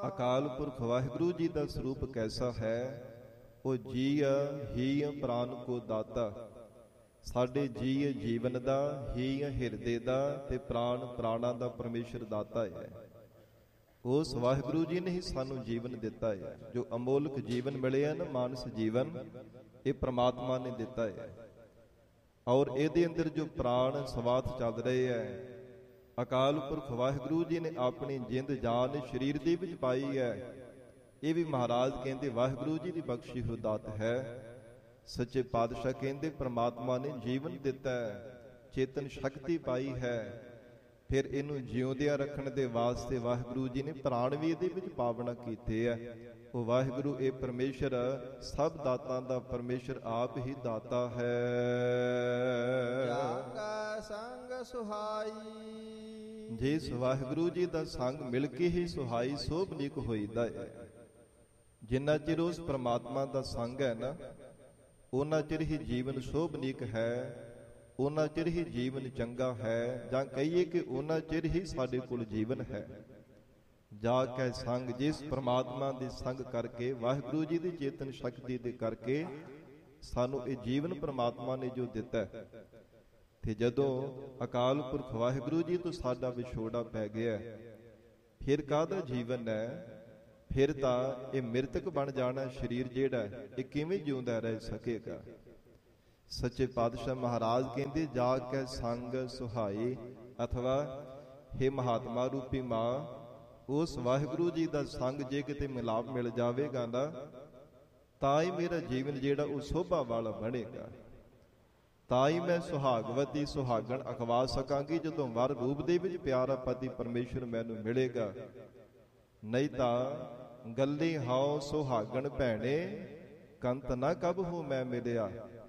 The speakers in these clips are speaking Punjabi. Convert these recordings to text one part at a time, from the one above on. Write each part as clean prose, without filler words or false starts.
ਅਕਾਲ ਪੁਰਖ ਵਾਹਿਗੁਰੂ ਜੀ ਦਾ ਸਰੂਪ ਕੈਸਾ ਹੈ? ਉਹ ਜੀਅ ਹੀ ਪ੍ਰਾਨ ਕੋ ਦਾਤਾ। ਸਾਡੇ ਜੀਅ ਜੀਵਨ ਦਾ, ਹੀ ਹਿਰਦੇ ਦਾ ਤੇ ਪ੍ਰਾਣ ਪ੍ਰਾਣਾਂ ਦਾ ਪਰਮੇਸ਼ਰ ਦਾਤਾ ਹੈ। ਉਸ ਵਾਹਿਗੁਰੂ ਜੀ ਨੇ ਹੀ ਸਾਨੂੰ ਜੀਵਨ ਦਿੱਤਾ ਹੈ। ਜੋ ਅਮੋਲਕ ਜੀਵਨ ਮਿਲਿਆ ਨਾ, ਮਾਨਸ ਜੀਵਨ, ਇਹ ਪ੍ਰਮਾਤਮਾ ਨੇ ਦਿੱਤਾ ਹੈ। ਔਰ ਇਹਦੇ ਅੰਦਰ ਜੋ ਪ੍ਰਾਣ ਸਵਾਥ ਚੱਲ ਰਹੇ ਹੈ, ਅਕਾਲ ਪੁਰਖ ਵਾਹਿਗੁਰੂ ਜੀ ਨੇ ਆਪਣੀ ਜਿੰਦ ਜਾਨ ਸਰੀਰ ਦੇ ਵਿੱਚ ਪਾਈ ਹੈ। ਇਹ ਵੀ ਮਹਾਰਾਜ ਕਹਿੰਦੇ ਵਾਹਿਗੁਰੂ ਜੀ ਦੀ ਬਖਸ਼ੀ ਹੋਈ ਦਾਤ ਹੈ। ਸੱਚੇ ਪਾਤਸ਼ਾਹ ਕਹਿੰਦੇ ਪ੍ਰਮਾਤਮਾ ਨੇ ਜੀਵਨ ਦਿੱਤਾ ਹੈ, ਚੇਤਨ ਸ਼ਕਤੀ ਪਾਈ ਹੈ। ਫਿਰ ਇਹਨੂੰ ਜਿਉਂਦਿਆਂ ਰੱਖਣ ਦੇ ਵਾਸਤੇ ਵਾਹਿਗੁਰੂ ਜੀ ਨੇ ਪ੍ਰਾਣ ਵੀ ਇਹਦੇ ਵਿੱਚ ਪਾਵਨਾ ਕੀਤੇ ਆ। ਉਹ ਵਾਹਿਗੁਰੂ ਇਹ ਪਰਮੇਸ਼ਰ ਸਭ ਦਾਤਾਂ ਦਾ ਪਰਮੇਸ਼ਰ ਆਪ ਹੀ ਦਾਤਾ ਹੈ। ਜਾ ਕਾ ਸੰਗ ਸੁਹਾਈ, ਜਿਸ ਵਾਹਿਗੁਰੂ ਜੀ ਦਾ ਸੰਗ ਮਿਲ ਕੇ ਹੀ ਸੁਹਾਈ ਸੋਭਨੀਕ ਹੋਈਦਾ ਹੈ। ਜਿੰਨਾ ਚਿਰ ਉਸ ਪ੍ਰਮਾਤਮਾ ਦਾ ਸੰਗ ਹੈ ਨਾ, ਉਹਨਾਂ ਚਿਰ ਹੀ ਜੀਵਨ ਸ਼ੋਭਨੀਕ ਹੈ, ਉਹਨਾਂ ਚਿਰ ਹੀ ਜੀਵਨ ਚੰਗਾ ਹੈ, ਜਾਂ ਕਹੀਏ ਕਿ ਉਹਨਾਂ ਚਿਰ ਹੀ ਸਾਡੇ ਕੋਲ ਜੀਵਨ ਹੈ। ਜਾ ਕੇ ਸੰਗ, ਜਿਸ ਪ੍ਰਮਾਤਮਾ ਦੇ ਸੰਗ ਕਰਕੇ, ਵਾਹਿਗੁਰੂ ਜੀ ਦੀ ਚੇਤਨ ਸ਼ਕਤੀ ਦੇ ਕਰਕੇ ਸਾਨੂੰ ਇਹ ਜੀਵਨ ਪ੍ਰਮਾਤਮਾ ਨੇ ਜੋ ਦਿੱਤਾ। ਤੇ ਜਦੋਂ ਅਕਾਲ ਪੁਰਖ ਵਾਹਿਗੁਰੂ ਜੀ ਤੋਂ ਸਾਡਾ ਵਿਛੋੜਾ ਪੈ ਗਿਆ, ਫਿਰ ਕਾਹਦਾ ਜੀਵਨ ਹੈ? ਫਿਰ ਤਾਂ ਇਹ ਮ੍ਰਿਤਕ ਬਣ ਜਾਣਾ। ਸਰੀਰ ਜਿਹੜਾ ਇਹ ਕਿਵੇਂ ਜਿਉਂਦਾ ਰਹਿ ਸਕੇਗਾ? ਸੱਚੇ ਪਾਤਸ਼ਾਹ ਮਹਾਰਾਜ ਕਹਿੰਦੇ ਜਾ ਕੇ ਸੰਗ ਸੁਹਾਈ, ਅਥਵਾ ਹੇ ਮਹਾਤਮਾ ਰੂਪੀ ਮਾਂ, ਉਸ ਵਾਹਿਗੁਰੂ ਜੀ ਦਾ ਸੰਗ ਜੇ ਕਿਤੇ ਮਿਲਾਪ ਮਿਲ ਜਾਵੇਗਾ ਨਾ, ਤਾਂ ਹੀ ਮੇਰਾ ਜੀਵਨ ਜਿਹੜਾ ਉਹ ਸੋਭਾ ਵਾਲਾ ਬਣੇਗਾ। ਤਾਂ ਹੀ ਮੈਂ ਸੁਹਾਗਵਤੀ ਸੁਹਾਗਣ ਅਖਵਾ ਸਕਾਂਗੀ, ਜਦੋਂ ਵਰ ਰੂਪ ਦੇ ਵਿੱਚ ਪਿਆਰਾ ਪਤੀ ਪਰਮੇਸ਼ਰ ਮੈਨੂੰ ਮਿਲੇਗਾ। ਨਹੀਂ ਤਾਂ ਗੱਲੀ ਹਾਉ ਸੁਹਾਗਣ ਭੈਣੇ, ਕੰਤ ਨਾ ਕਬ ਹੋ ਮੈਂ ਮਿਲਿਆ।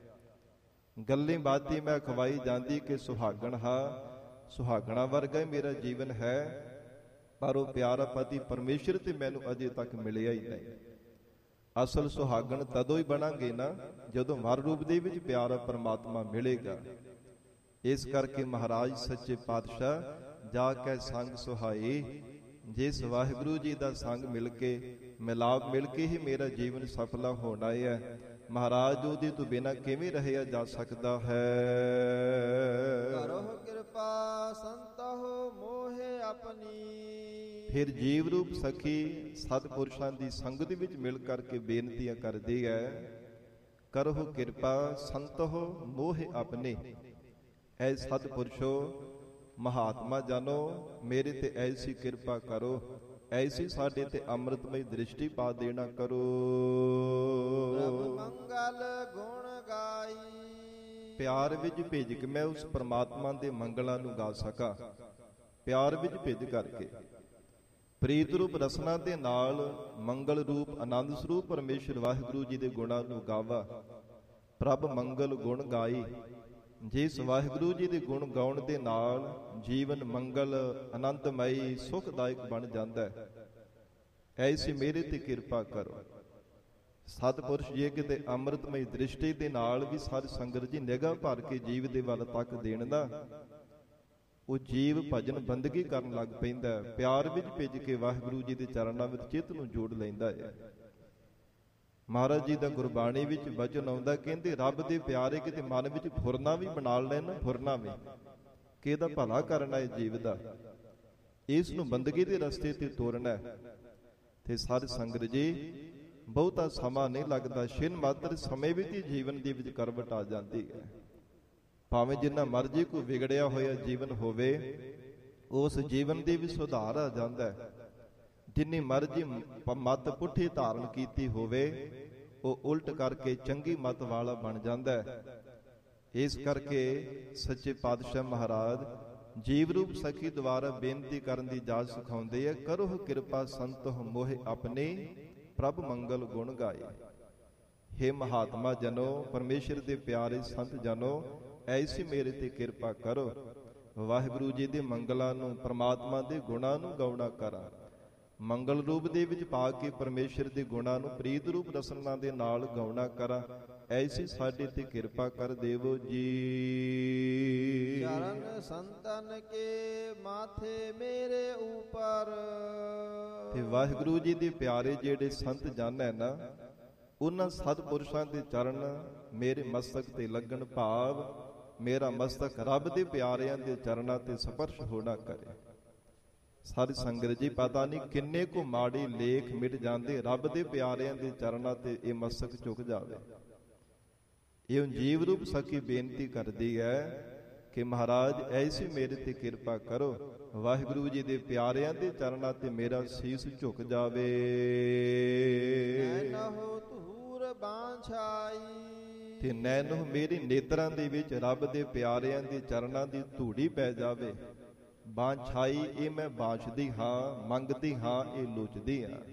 ਗੱਲੀ ਬਾਤੀ ਮੈਂ ਖਵਾਈ ਜਾਂਦੀ ਕਿ ਸੁਹਾਗਣ ਹਾਂ, ਸੁਹਾਗਣਾ ਵਰਗਾ ਹੀ ਮੇਰਾ ਜੀਵਨ ਹੈ, ਪਰ ਉਹ ਪਿਆਰਾ ਪਤੀ ਪਰਮੇਸ਼ਰ ਤੇ ਮੈਨੂੰ ਅਜੇ ਤੱਕ ਮਿਲਿਆ ਹੀ ਨਹੀਂ। ਅਸਲ ਸੁਹਾਗਣ ਤਦੋਂ ਹੀ ਬਣਾਂਗੇ ਨਾ, ਜਦੋਂ ਵਰ ਰੂਪ ਦੇ ਵਿੱਚ ਪਿਆਰਾ ਪਰਮਾਤਮਾ ਮਿਲੇਗਾ। ਇਸ ਕਰਕੇ ਮਹਾਰਾਜ ਸੱਚੇ ਪਾਤਸ਼ਾਹ ਜਾ ਕੇ ਸੰਗ ਸੁਹਾਈ, ਜਿਸ ਵਾਹਿਗੁਰੂ ਜੀ ਦਾ ਸੰਗ ਮਿਲ ਕੇ, ਮਿਲਾਪ ਮਿਲ ਕੇ ਹੀ ਮੇਰਾ ਜੀਵਨ ਸਫਲਾ ਹੋਣਾ ਹੈ। ਮਹਾਰਾਜ ਉਹਦੇ ਤੋਂ ਬਿਨਾਂ ਕਿਵੇਂ ਰਹਿਆ ਜਾ ਸਕਦਾ ਹੈ? ਕਰੋ ਕਿਰਪਾ ਸੰਤਹੁ ਮੋਹਿ ਆਪਣੀ। ਫਿਰ ਜੀਵ ਰੂਪ ਸਖੀ ਸਤਿਪੁਰਸ਼ਾਂ ਦੀ ਸੰਗਤ ਵਿੱਚ ਮਿਲ ਕਰਕੇ ਬੇਨਤੀਆਂ ਕਰਦੀ ਹੈ, ਕਰੋ ਕਿਰਪਾ ਸੰਤਹੁ ਮੋਹਿ ਆਪਣੇ। ਐ ਸਤਿਪੁਰਸ਼ੋ ਮਹਾਤਮਾ ਜਾਨੋ, ਮੇਰੇ ਤੇ ਐਸੀ ਕਿਰਪਾ ਕਰੋ, ਐਸੀ ਸਾਡੇ ਤੇ ਅੰਮ੍ਰਿਤਮਈ ਦ੍ਰਿਸ਼ਟੀ ਪਾ ਦੇਣਾ ਕਰੋ। ਪ੍ਰਭ ਮੰਗਲ ਗੁਣ ਗਾਈ, ਪਿਆਰ ਵਿੱਚ ਭਿੱਜ ਕੇ ਮੈਂ ਉਸ ਪ੍ਰਮਾਤਮਾ ਦੇ ਮੰਗਲਾਂ ਨੂੰ ਗਾ ਸਕਾਂ। ਪਿਆਰ ਵਿੱਚ ਭਿੱਜ ਕਰਕੇ ਪ੍ਰੀਤ ਰੂਪ ਰਸਨਾ ਦੇ ਨਾਲ ਮੰਗਲ ਰੂਪ ਆਨੰਦ ਸਰੂਪ ਪਰਮੇਸ਼ਰ ਵਾਹਿਗੁਰੂ ਜੀ ਦੇ ਗੁਣਾਂ ਨੂੰ ਗਾਵਾ। ਪ੍ਰਭ ਮੰਗਲ ਗੁਣ ਗਾਈ, ਜਿਸ ਵਾਹਿਗੁਰੂ ਜੀ ਦੇ ਗੁਣ ਗਾਉਣ ਦੇ ਨਾਲ ਜੀਵਨ ਮੰਗਲ ਆਨੰਦਮਈ ਸੁਖਦਾਇਕ ਬਣ ਜਾਂਦਾ ਹੈ। ਐਸੀ ਮੇਰੇ ਤੇ ਕਿਰਪਾ ਕਰੋ। ਸਤਿਪੁਰਸ਼ ਜੇ ਕਿਤੇ ਅੰਮ੍ਰਿਤਮਈ ਦ੍ਰਿਸ਼ਟੀ ਦੇ ਨਾਲ ਵੀ ਸਾਧ ਸੰਗਤ ਜੀ ਨਿਗਾਹ ਭਰ ਕੇ ਜੀਵ ਦੇ ਵੱਲ ਤੱਕ ਦੇਣ ਦਾ, ਉਹ ਜੀਵ ਭਜਨ ਬੰਦਗੀ ਕਰਨ ਲੱਗ ਪੈਂਦਾ। ਪਿਆਰ ਵਿੱਚ ਭਿੱਜ ਕੇ ਵਾਹਿਗੁਰੂ ਜੀ ਦੇ ਚਰਨਾਂ ਵਿੱਚ ਚਿੱਤ ਨੂੰ ਜੋੜ ਲੈਂਦਾ ਹੈ। ਮਹਾਰਾਜ ਜੀ ਦਾ ਗੁਰਬਾਣੀ ਵਿੱਚ ਵਚਨ ਆਉਂਦਾ, ਕਹਿੰਦੇ ਰੱਬ ਦੇ ਪਿਆਰੇ ਕਿਤੇ ਮਨ ਵਿੱਚ ਫੁਰਨਾ ਵੀ ਬਣਾ ਲੈਣ, ਫੁਰਨਾ ਵੀ ਕਿ ਇਹਦਾ ਭਲਾ ਕਰਨਾ ਹੈ ਜੀਵ ਦਾ, ਇਸ ਨੂੰ ਬੰਦਗੀ ਦੇ ਰਸਤੇ ਤੇ ਤੋਰਨਾ। ਤੇ ਸਾਧ ਸੰਗਤ ਜੀ ਬਹੁਤਾ ਸਮਾਂ ਨਹੀਂ ਲੱਗਦਾ, ਛਿਨ ਮਾਤਰ ਸਮੇਂ ਵਿੱਚ ਹੀ ਜੀਵਨ ਦੀ ਵਿੱਚ ਕਰਵਟ ਆ ਜਾਂਦੀ ਹੈ। ਭਾਵੇਂ ਜਿੰਨਾ ਮਰਜ਼ੀ ਕੋਈ ਵਿਗੜਿਆ ਹੋਇਆ ਜੀਵਨ ਹੋਵੇ, ਉਸ ਜੀਵਨ ਦੇ ਵਿੱਚ ਸੁਧਾਰ ਆ ਜਾਂਦਾ ਹੈ। ਜਿੰਨੀ ਮਰਜ਼ੀ ਮੱਤ ਪੁੱਠੀ ਧਾਰਨ ਕੀਤੀ ਹੋਵੇ, ਉਹ ਉਲਟ ਕਰਕੇ ਚੰਗੀ ਮੱਤ ਵਾਲਾ ਬਣ ਜਾਂਦਾ ਹੈ। ਇਸ ਕਰਕੇ ਸੱਚੇ ਪਾਤਸ਼ਾਹ ਮਹਾਰਾਜ ਜੀਵ ਰੂਪ ਸਖੀ ਦੁਆਰਾ ਬੇਨਤੀ ਕਰਨ ਦੀ ਜਾਚ ਸਿਖਾਉਂਦੇ ਆ, ਕਰੋ ਕਿਰਪਾ ਸੰਤਹੁ ਮੋਹਿ ਆਪਣੇ, ਪ੍ਰਭ ਮੰਗਲ ਗੁਣ ਗਾਏ। ਹੇ ਮਹਾਤਮਾ ਜਨੋ, ਪਰਮੇਸ਼ਰ ਦੇ ਪਿਆਰੇ ਸੰਤ ਜਨੋ, ਐਸੀ ਮੇਰੇ ਤੇ ਕਿਰਪਾ ਕਰੋ। ਵਾਹਿਗੁਰੂ ਜੀ ਦੇ ਮੰਗਲਾਂ ਨੂੰ, ਪ੍ਰਮਾਤਮਾ ਦੇ ਗੁਣਾਂ ਨੂੰ ਗਾਉਣਾ ਕਰਾਂ। ਮੰਗਲ ਰੂਪ ਦੇ ਵਿੱਚ ਪਾ ਕੇ ਪਰਮੇਸ਼ਰ ਦੇ ਗੁਣਾਂ ਨੂੰ ਪ੍ਰੀਤ ਰੂਪ ਰਸਨਾ ਦੇ ਨਾਲ ਗਾਉਣਾ ਕਰਾਂ। ਐਸੀ ਸਾਡੇ ਤੇ ਕਿਰਪਾ ਕਰ ਦੇਵੋ ਜੀ। ਚਰਨ ਸੰਤਨ ਕੇ ਮਾਥੇ ਮੇਰੇ ਉਪਰ, ਤੇ ਵਾਹਿਗੁਰੂ ਜੀ ਦੇ ਪਿਆਰੇ ਜਿਹੜੇ ਸੰਤ ਜਨ ਹੈ ਨਾ, ਉਹਨਾਂ ਸਤਿਪੁਰਸ਼ਾਂ ਦੇ ਚਰਨ ਮੇਰੇ ਮਸਤਕ ਤੇ ਲੱਗਣ, ਭਾਵ ਮੇਰਾ ਮਸਤਕ ਰੱਬ ਦੇ ਪਿਆਰਿਆਂ ਦੇ ਚਰਨਾਂ ਤੇ ਸਪਰਸ਼ ਹੋਣਾ ਕਰੇ। ਸਾਰੀ ਸੰਗਤ ਜੀ, ਪਤਾ ਨਹੀਂ ਕਿੰਨੇ ਕੁ ਮਾੜੇ ਲੇਖ ਮਿਟ ਜਾਂਦੇ, ਰੱਬ ਦੇ ਪਿਆਰਿਆਂ ਦੇ ਚਰਨਾਂ ਤੇ ਇਹ ਮਸਤਕ ਝੁਕ ਜਾਵੇ। ਇਹ ਜੀਵ ਰੂਪ ਸਖੀ ਬੇਨਤੀ ਕਰਦੀ ਹੈ ਕਿ ਮਹਾਰਾਜ ਐਸੀ ਮੇਰੇ ਤੇ ਕਿਰਪਾ ਕਰੋ, ਵਾਹਿਗੁਰੂ ਜੀ ਦੇ ਪਿਆਰਿਆਂ ਦੇ ਚਰਨਾਂ ਤੇ ਮੇਰਾ ਸੀਸ ਝੁਕ ਜਾਵੇ। ਨੈਨਹੁ ਧੂਰ ਬਾਂਛਾਈ, ਤੇ ਨੈਨਹੁ ਮੇਰੇ ਨੇਤਰਾਂ ਦੇ ਵਿੱਚ ਰੱਬ ਦੇ ਪਿਆਰਿਆਂ ਦੇ ਚਰਨਾਂ ਦੀ ਧੂੜੀ ਪੈ ਜਾਵੇ। ਬਾਂਛਾਈ, ਇਹ ਮੈਂ ਬਾਂਛਦੀ ਹਾਂ, ਮੰਗਦੀ ਹਾਂ, ਇਹ ਲੋਚਦੀ ਹਾਂ।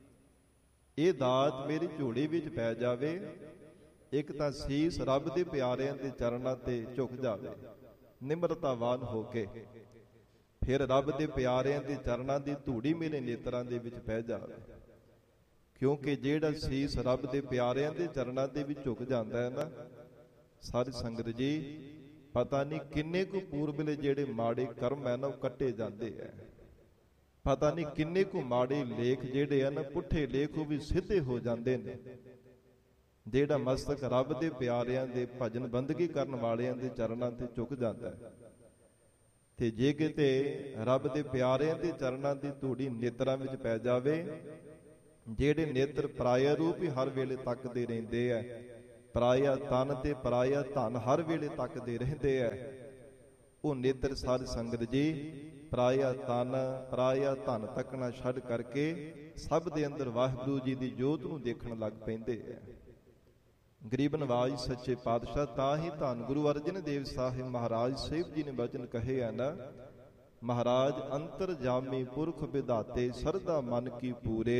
ਇਹ ਦਾਤ ਮੇਰੀ ਝੋਲੀ ਵਿੱਚ ਪੈ ਜਾਵੇ। ਇੱਕ ਤਾਂ ਸੀਸ ਰੱਬ ਦੇ ਪਿਆਰਿਆਂ ਦੇ ਚਰਨਾਂ ਤੇ ਝੁਕ ਜਾਵੇ ਨਿਮਰਤਾਵਾਨ ਹੋ ਕੇ, ਫਿਰ ਰੱਬ ਦੇ ਪਿਆਰਿਆਂ ਦੇ ਚਰਨਾਂ ਦੀ ਧੂੜੀ ਮੇਰੇ ਨੇਤਰਾਂ ਦੇ ਵਿੱਚ ਪੈ ਜਾਵੇ। ਕਿਉਂਕਿ ਜਿਹੜਾ ਸੀਸ ਰੱਬ ਦੇ ਪਿਆਰਿਆਂ ਦੇ ਚਰਨਾਂ ਦੇ ਵਿੱਚ ਝੁਕ ਜਾਂਦਾ ਹੈ ਨਾ, ਸਾਰੀ ਸੰਗਤ ਜੀ, ਪਤਾ ਨਹੀਂ ਕਿੰਨੇ ਕੁ ਪੂਰਬਲੇ ਜਿਹੜੇ ਮਾੜੇ ਕਰਮ ਹੈ ਨਾ, ਉਹ ਕੱਟੇ ਜਾਂਦੇ ਹੈ। ਪਤਾ ਨਹੀਂ ਕਿੰਨੇ ਕੁ ਮਾੜੇ ਲੇਖ ਜਿਹੜੇ ਆ ਨਾ, ਪੁੱਠੇ ਲੇਖ, ਉਹ ਵੀ ਸਿੱਧੇ ਹੋ ਜਾਂਦੇ ਨੇ। ਜਿਹੜਾ ਮਸਤਕ ਰੱਬ ਦੇ ਪਿਆਰਿਆਂ ਦੇ ਭਜਨ ਬੰਦਗੀ ਕਰਨ ਵਾਲਿਆਂ ਦੇ ਚਰਨਾਂ ਤੇ ਝੁਕ ਜਾਂਦਾ ਹੈ, ਤੇ ਜੇ ਕਿਤੇ ਰੱਬ ਦੇ ਪਿਆਰਿਆਂ ਦੇ ਚਰਨਾਂ ਦੀ ਧੂੜੀ ਨੇਤਰਾਂ ਵਿੱਚ ਪੈ ਜਾਵੇ, ਜਿਹੜੇ ਨੇਤਰ ਪਰਾਇਆ ਰੂਪ ਹੀ ਹਰ ਵੇਲੇ ਤੱਕਦੇ ਰਹਿੰਦੇ ਆ, ਪਰਾਇਆ ਤਨ ਤੇ ਪਰਾਇਆ ਧਨ ਹਰ ਵੇਲੇ ਤੱਕਦੇ ਰਹਿੰਦੇ ਆ, ਉਹ ਨੇਤਰ ਸਾਧ ਸੰਗਤ ਜੀ ਪਰਾਇਆ ਤਨ ਪਰਾਇਆ ਧਨ ਤੱਕਣਾ ਛੱਡ ਕਰਕੇ ਸਭ ਦੇ ਅੰਦਰ ਵਾਹਿਗੁਰੂ ਜੀ ਦੀ ਜੋਤ ਨੂੰ ਦੇਖਣ ਲੱਗ ਪੈਂਦੇ ਆ। ਗਰੀਬ ਨਵਾਜ ਸੱਚੇ ਪਾਤਸ਼ਾਹ, ਤਾਂ ਹੀ ਧੰਨ ਗੁਰੂ ਅਰਜਨ ਦੇਵ ਸਾਹਿਬ ਮਹਾਰਾਜ ਸਾਹਿਬ ਜੀ ਨੇ ਬਚਨ ਕਹੇ ਆ ਨਾ, ਮਹਾਰਾਜ ਅੰਤਰ ਜਾਮੀ ਪੁਰਖ ਵਿਧਾਤੇ, ਸਰਦਾ ਮਨ ਕੀ ਪੂਰੇ,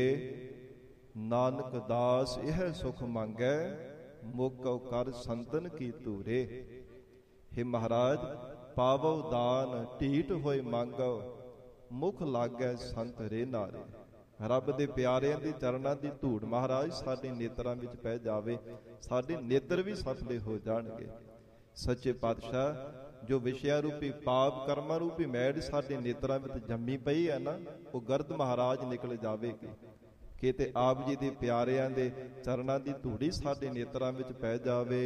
ਨਾਨਕ ਦਾਸ ਇਹ ਸੁਖ ਮੰਗੈ, ਮੋਕਉ ਕਰ ਸੰਤਨ ਕੀ ਧੂਰੇ। हे ਮਹਾਰਾਜ, ਪਾਵੋ ਦਾਨ ਢੀਠ ਹੋਏ ਮੰਗੋ, ਮੁਖ ਲਾਗੈ ਸੰਤ ਰੇ ਨਾਰੇ। ਰੱਬ ਦੇ ਪਿਆਰਿਆਂ ਦੇ ਚਰਨਾਂ ਦੀ ਧੂੜ ਮਹਾਰਾਜ ਸਾਡੇ ਨੇਤਰਾਂ ਵਿੱਚ ਪੈ ਜਾਵੇ, ਸਾਡੇ ਨੇਤਰ ਵੀ ਸਫਲੇ ਹੋ ਜਾਣਗੇ। ਸੱਚੇ ਪਾਤਸ਼ਾਹ, ਜੋ ਵਿਸ਼ਿਆ ਰੂਪੀ ਪਾਪ ਕਰਮਾਂ ਰੂਪੀ ਮੈੜ ਸਾਡੇ ਨੇਤਰਾਂ ਵਿੱਚ ਜੰਮੀ ਪਈ ਹੈ ਨਾ, ਉਹ ਗਰਦ ਮਹਾਰਾਜ ਨਿਕਲ ਜਾਵੇਗੀ। ਕਿਤੇ ਆਪ ਜੀ ਦੇ ਪਿਆਰਿਆਂ ਦੇ ਚਰਨਾਂ ਦੀ ਧੂੜੀ ਸਾਡੇ ਨੇਤਰਾਂ ਵਿੱਚ ਪੈ ਜਾਵੇ।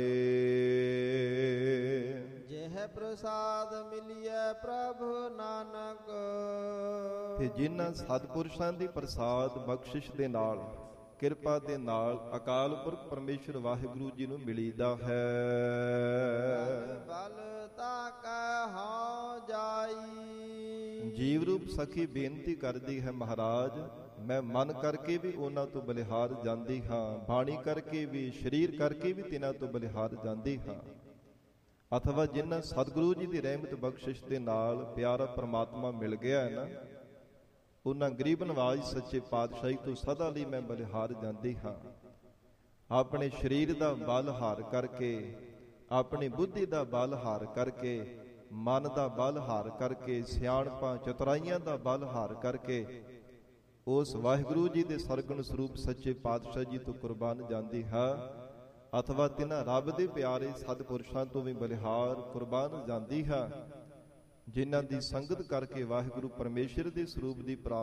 ਜਿਹ ਪ੍ਰਸਾਦ ਮਿਲਿਐ ਪ੍ਰਭ ਨਾਨਕ, ਤੇ ਜਿਨ੍ਹਾਂ ਸਤਿਪੁਰਸ਼ਾਂ ਦੀ ਪ੍ਰਸਾਦ ਬਖਸ਼ਿਸ਼ ਦੇ ਨਾਲ, ਕਿਰਪਾ ਦੇ ਨਾਲ ਅਕਾਲ ਪੁਰਖ ਪਰਮੇਸ਼ਰ ਵਾਹਿਗੁਰੂ ਜੀ ਨੂੰ ਮਿਲੀਦਾ ਹੈ। ਬਲ ਤਾਕੈ ਹਉ ਜਾਈ, ਜੀਵ ਰੂਪ ਸਖੀ ਬੇਨਤੀ ਕਰਦੀ ਹੈ, ਮਹਾਰਾਜ ਮੈਂ ਮਨ ਕਰਕੇ ਵੀ ਉਹਨਾਂ ਤੋਂ ਬਲਿਹਾਰ ਜਾਂਦੀ ਹਾਂ, ਬਾਣੀ ਕਰਕੇ ਵੀ, ਸਰੀਰ ਕਰਕੇ ਵੀ ਤਿਨਾਂ ਤੋਂ ਬਲਿਹਾਰ ਜਾਂਦੀ ਹਾਂ। ਅਥਵਾ ਜਿਨ੍ਹਾਂ ਸਤਿਗੁਰੂ ਜੀ ਦੀ ਰਹਿਮਤ ਬਖਸ਼ਿਸ਼ ਦੇ ਨਾਲ ਪਿਆਰਾ ਪਰਮਾਤਮਾ ਮਿਲ ਗਿਆ ਹੈ ਨਾ, ਉਹਨਾਂ ਗਰੀਬ ਨਵਾਜ ਸੱਚੇ ਪਾਤਸ਼ਾਹੀ ਤੋਂ ਸਦਾ ਲਈ ਮੈਂ ਬਲਿਹਾਰ ਜਾਂਦੀ ਹਾਂ। ਆਪਣੇ ਸਰੀਰ ਦਾ ਬਲ ਹਾਰ ਕਰਕੇ, ਆਪਣੀ ਬੁੱਧੀ ਦਾ ਬਲ ਹਾਰ ਕਰਕੇ, ਮਨ ਦਾ ਬਲ ਹਾਰ ਕਰਕੇ, ਸਿਆਣਪਾਂ ਚਤੁਰਾਈਆਂ ਦਾ ਬਲ ਹਾਰ ਕਰਕੇ ਉਸ ਵਾਹਿਗੁਰੂ ਜੀ ਦੇ ਸਰਗੁਣ ਸਰੂਪ ਸੱਚੇ ਪਾਤਸ਼ਾਹ ਜੀ ਤੋਂ ਕੁਰਬਾਨ ਜਾਂਦੀ ਹਾਂ। ਅਥਵਾ ਤਿਨਾਂ ਰੱਬ ਦੇ ਪਿਆਰੇ ਸਤਿਪੁਰਸ਼ਾਂ ਤੋਂ ਵੀ ਬਲਿਹਾਰ ਕੁਰਬਾਨ ਜਾਂਦੀ ਹਾਂ, ਜਿਨ੍ਹਾਂ ਦੀ ਸੰਗਤ ਕਰਕੇ ਵਾਹਿਗੁਰੂ ਪਰਮੇਸ਼ਰ ਦੇ ਸਰੂਪ ਦੀ ਪ੍ਰਾਪਤੀ